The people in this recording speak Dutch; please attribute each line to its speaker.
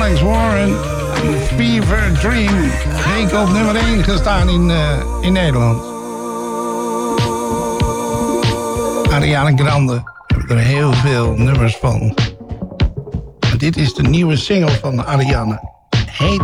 Speaker 1: Alex Warren, Fever Dream. Heeft op nummer 1 gestaan in Nederland. Ariana Grande. Er heel veel nummers van. Maar dit is de nieuwe single van Ariana. Hey